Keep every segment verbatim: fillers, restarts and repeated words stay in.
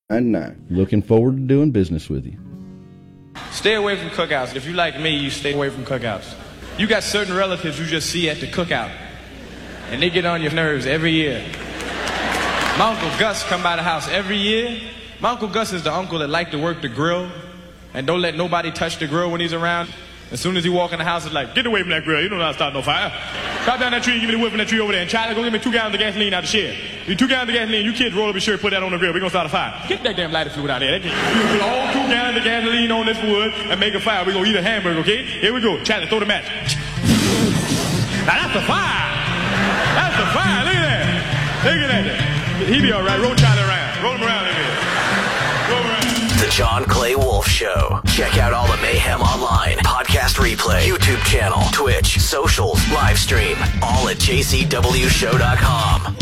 nine. Looking forward to doing business with you. Stay away from cookouts. If you like me, you stay away from cookouts. You got certain relatives you just see at the cookout, and they get on your nerves every year. My Uncle Gus come by the house every year. My Uncle Gus is the uncle that like to work the grill and don't let nobody touch the grill when he's around. As soon as he walk in the house, it's like, get away from that grill. You don't know how to start no fire. Chop down that tree and give me the wood from that tree over there. And Charlie, go get me two gallons of gasoline out of the shed. You two gallons of gasoline, you kids roll up your shirt, put that on the grill. We're going to start a fire. Get that damn lighter fluid out there. You put all two gallons of gasoline on this wood and make a fire. We're going to eat a hamburger, okay? Here we go. Charlie, throw the match. Now that's a fire. That's a fire. Look at that. Look at that. He be all right. Roll Charlie around. Roll him around a bit. Roll him around. The John Clay Wolf Show. Check out all the mayhem online. Podcast replay, YouTube channel, Twitch, socials, live stream, all at j c w show dot com.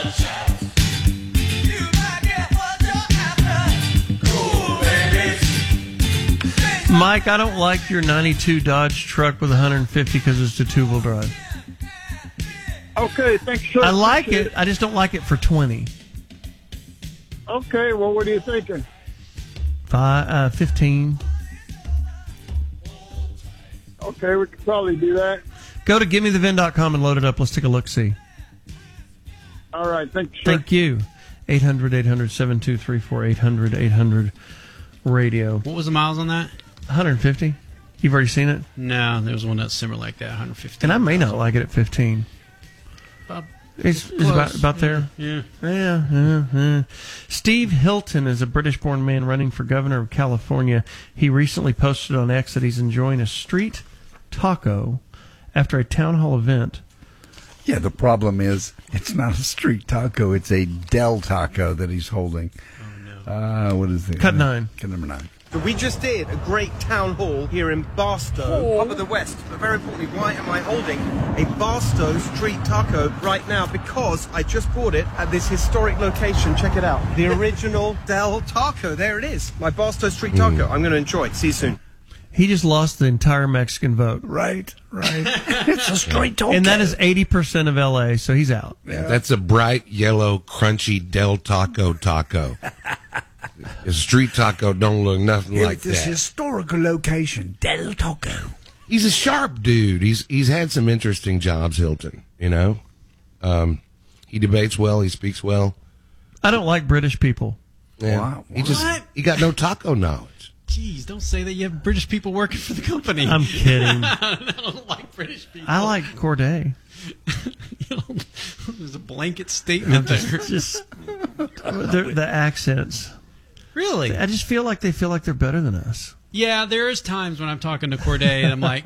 Mike, I don't like your ninety-two Dodge truck with one hundred fifty because it's a two-wheel drive. Okay, thanks, sir. I like it. I just don't like it for twenty. Okay, well, what are you thinking? Five, uh, fifteen. Okay, we could probably do that. Go to give me the vin dot com and load it up. Let's take a look-see. All right, thank you, sir. Thank you. eight hundred, eight hundred, seven two three four, eight hundred, eight hundred, radio. What was the miles on that? one hundred fifty. You've already seen it? No, there was one that's similar like that, one hundred fifty. And I may not like it at fifteen. About It's, it's about, about there. Yeah. Yeah, yeah, yeah. Steve Hilton is a British-born man running for governor of California. He recently posted on X that he's enjoying a street taco after a town hall event. Yeah, the problem is it's not a street taco; it's a Del Taco that he's holding. Oh no! Uh, what is it? Cut nine. Cut number nine. We just did a great town hall here in Barstow, top of the West. But very importantly, why am I holding a Barstow street taco right now? Because I just bought it at this historic location. Check it out. The original Del Taco. There it is. My Barstow street taco. I'm going to enjoy it. See you soon. He just lost the entire Mexican vote. Right, right. It's a street taco. And that is eighty percent of L A, so he's out. Yeah, that's a bright, yellow, crunchy Del Taco taco. A street taco don't look nothing It's like this that. historical location, Del Taco. He's a sharp dude. He's he's had some interesting jobs, Hilton, you know? Um, he debates well. He speaks well. I don't like British people. Yeah. Wow. He just What? he got no taco knowledge. Jeez, don't say that you have British people working for the company. I'm kidding. I don't like British people. I like Corday. You know, there's a blanket statement there. Just the, the accents. Really? I just feel like they feel like they're better than us. Yeah, there is times when I'm talking to Corday and I'm like,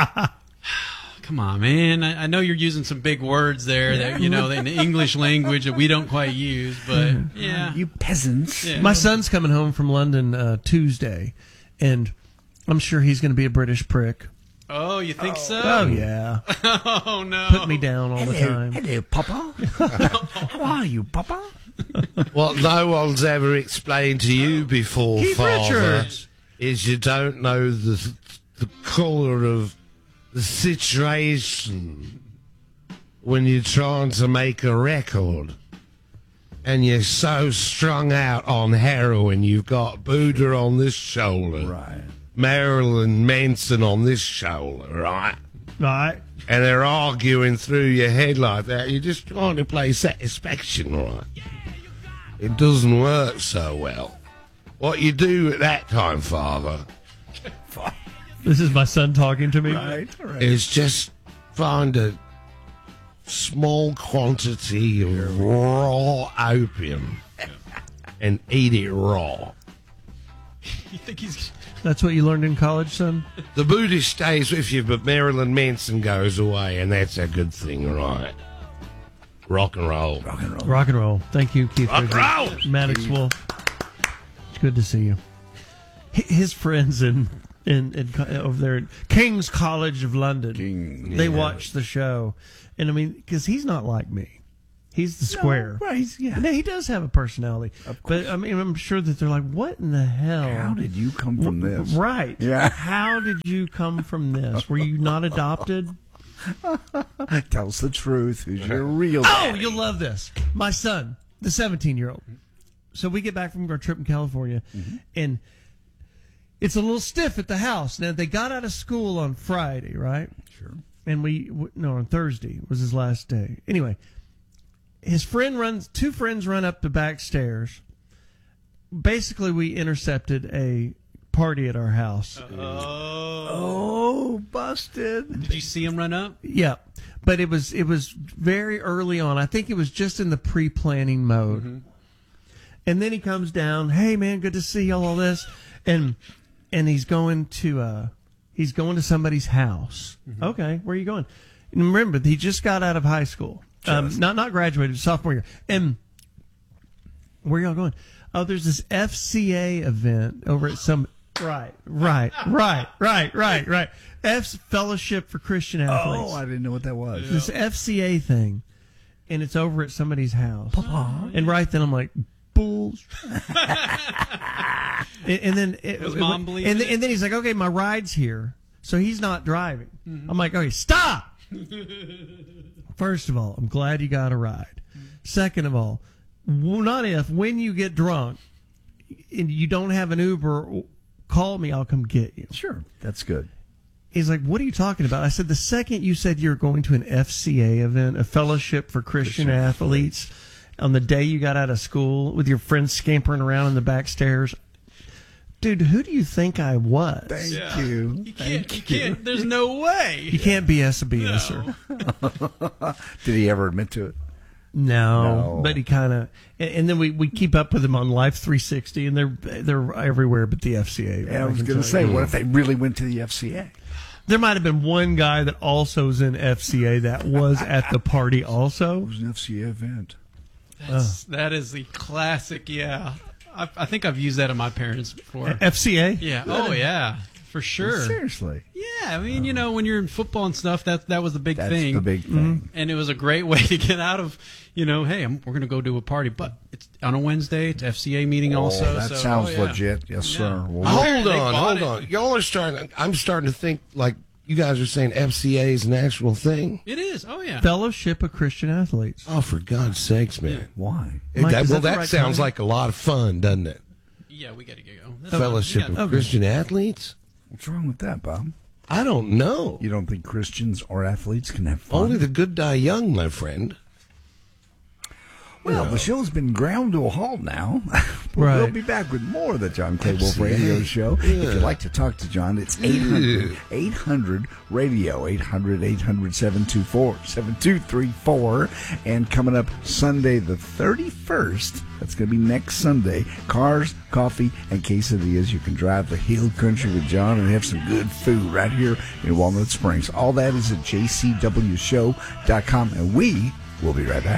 come on, man. I, I know you're using some big words there that, you know, in the English language that we don't quite use, but yeah. You peasants. Yeah. My son's coming home from London uh, Tuesday, and I'm sure he's going to be a British prick. Oh, you think so? Oh, yeah. Oh, no. Put me down all the Hello, time. hello, Papa. How are you, Papa? What no one's ever explained to you before, Keith Father, Richards. is you don't know the the colour of the situation when you're trying to make a record and you're so strung out on heroin. You've got Buddha on this shoulder, Right. Marilyn Manson on this shoulder, right? Right. And they're arguing through your head like that. You're just trying to play satisfaction, right? It doesn't work so well. What you do at that time, Father, This is my son talking to me. Right, right. is just find a small quantity of raw opium and eat it raw. You think he's... That's what you learned in college, son? The Buddha stays with you, but Marilyn Manson goes away, and that's a good thing, right? Rock and roll. Rock and roll. Rock and roll. Thank you, Keith Rock and Richards. roll. Maddox Wolf. It's good to see you. H- His friends in, in, in co- over there at King's College of London, King, they yeah. watch the show. And I mean, because he's not like me. He's the square. No, right, yeah. No, he does have a personality. But I mean, I'm sure that they're like, what in the hell? How did you come from this? Right. Yeah. How did you come from this? Were you not adopted? Tell us the truth. Who's your real Oh, daddy? you'll love this. My son, the seventeen-year-old, so we get back from our trip in California, Mm-hmm. and it's a little stiff at the house. Now, they got out of school on Friday, right? Sure. And we, w- no, on Thursday was his last day. Anyway, his friend runs, two friends run up the back stairs. Basically, we intercepted a party at our house. Oh, busted. Did you see him run up? Yeah, but it was it was very early on. I think it was just in the pre-planning mode. Mm-hmm. And then he comes down. Hey, man, good to see you. All this, and and he's going to uh, he's going to somebody's house. Mm-hmm. Okay, where are you going? And remember, he just got out of high school, um, not not graduated, sophomore year. And where y'all going? Oh, there's this F C A event over at some. Right, right, right, right, right, right. F's Fellowship for Christian Athletes. Oh, I didn't know what that was. This F C A thing, and it's over at somebody's house. Papa. And right then I'm like, bulls. and, and then it, Was it- Mom and, believing then, it? and then he's like, okay, my ride's here, so he's not driving. I'm like, okay, stop. First of all, I'm glad you got a ride. Second of all, well, not if when you get drunk and you don't have an Uber, call me, I'll come get you. Sure, that's good. He's like, what are you talking about? I said, the second you said you're going to an F C A event, a Fellowship for Christian, Christian Athletes, on the day you got out of school with your friends scampering around in the back stairs, dude, who do you think I was? Thank Yeah. you. You can't. Thank You can't. There's no way. You can't B S a BSer. Did he ever admit to it? No, No. but he kind of, and, and then we, we keep up with him on Life three sixty, and they're they're everywhere but the F C A. Yeah, I was can going tell to say, you. what if they really went to the F C A? There might have been one guy that also was in F C A that was at the party also. It was an F C A event. That's, that is the classic. Yeah, I, I think I've used that in my parents before. F C A? Yeah. Oh yeah, for sure. Seriously. Yeah, I mean, you know, when you're in football and stuff, that that was the big That's thing. the big thing. And it was a great way to get out of, you know, hey, I'm, we're going to go to a party, but it's on a Wednesday. It's F C A meeting also. Oh, that so, sounds oh, yeah. legit. Yes, sir. Well, Hold They on, bought hold it. on. Y'all are starting. I'm starting to think like you guys are saying F C A is an actual thing. It is. Oh yeah. Fellowship of Christian Athletes. Oh, for God's sakes, man! why? It- Mike, that- is well, that the that right sounds timing? like a lot of fun, doesn't it? Yeah, we got to go. That's Fellowship we of got- Christian Athletes. What's wrong with that, Bob? I don't know. You don't think Christians or athletes can have fun? Only the good die young, my friend. Well, the show's been ground to a halt now. Right. We'll be back with more of the John K. Wolf F C A. Radio Show. If Yeah. you'd like to talk to John, it's eight hundred eight hundred radio, eight hundred eight hundred seven two four seven two three four. And coming up Sunday the thirty-first, that's going to be next Sunday, cars, coffee, and quesadillas. You can drive the hill country with John and have some good food right here in Walnut Springs. All that is at j c w show dot com, and we will be right back.